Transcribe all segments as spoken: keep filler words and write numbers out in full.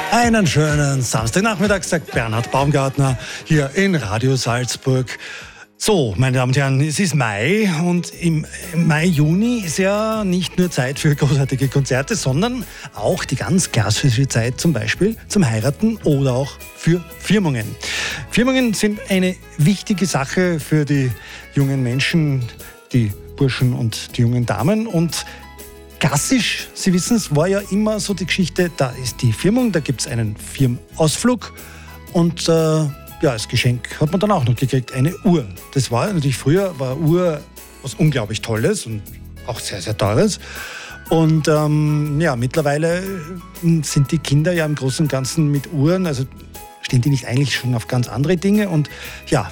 Einen schönen Samstagnachmittag, sagt Bernhard Baumgartner hier in Radio Salzburg. So, meine Damen und Herren, es ist Mai und im Mai, Juni ist ja nicht nur Zeit für großartige Konzerte, sondern auch die ganz klassische Zeit zum Beispiel zum Heiraten oder auch für Firmungen. Firmungen sind eine wichtige Sache für die jungen Menschen, die Burschen und die jungen Damen, und klassisch, Sie wissen es, war ja immer so die Geschichte, da ist die Firmung, da gibt es einen Firmenausflug und äh, ja, als Geschenk hat man dann auch noch gekriegt eine Uhr. Das war natürlich früher, war Uhr was unglaublich Tolles und auch sehr, sehr Teures. Und ähm, ja, mittlerweile sind die Kinder ja im Großen und Ganzen mit Uhren, also stehen die nicht eigentlich schon auf ganz andere Dinge. Und ja,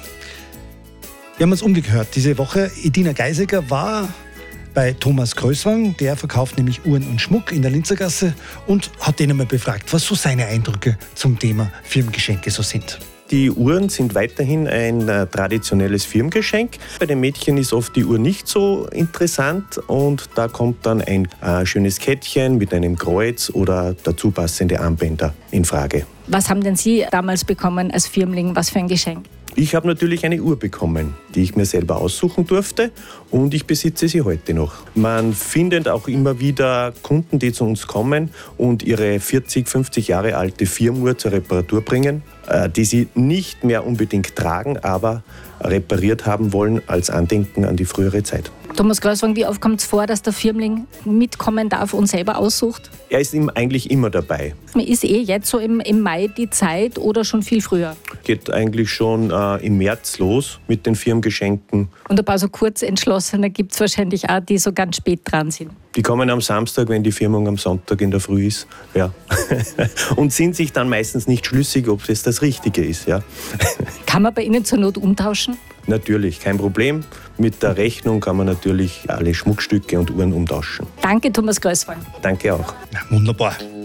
wir haben uns umgehört. Diese Woche, Edina Geisiger war bei Thomas Größwang, der verkauft nämlich Uhren und Schmuck in der Linzergasse, und hat den einmal befragt, was so seine Eindrücke zum Thema Firmengeschenke so sind. Die Uhren sind weiterhin ein äh, traditionelles Firmengeschenk. Bei den Mädchen ist oft die Uhr nicht so interessant und da kommt dann ein äh, schönes Kettchen mit einem Kreuz oder dazu passende Armbänder in Frage. Was haben denn Sie damals bekommen als Firmling? Was für ein Geschenk? Ich habe natürlich eine Uhr bekommen, die ich mir selber aussuchen durfte, und ich besitze sie heute noch. Man findet auch immer wieder Kunden, die zu uns kommen und ihre vierzig, fünfzig Jahre alte Firmenuhr zur Reparatur bringen, die sie nicht mehr unbedingt tragen, aber repariert haben wollen als Andenken an die frühere Zeit. Thomas Größwang, wie oft kommt es vor, dass der Firmling mitkommen darf und selber aussucht? Er ist ihm eigentlich immer dabei. Ist eh jetzt so im, im Mai die Zeit oder schon viel früher? Geht eigentlich schon äh, im März los mit den Firmengeschenken. Und ein paar so Kurzentschlossene gibt es wahrscheinlich auch, die so ganz spät dran sind. Die kommen am Samstag, wenn die Firmung am Sonntag in der Früh ist. Ja. Und sind sich dann meistens nicht schlüssig, ob es das Richtige ist. Ja. Kann man bei Ihnen zur Not umtauschen? Natürlich, kein Problem. Mit der Rechnung kann man natürlich alle Schmuckstücke und Uhren umtauschen. Danke, Thomas Größwang. Danke auch. Ja, wunderbar.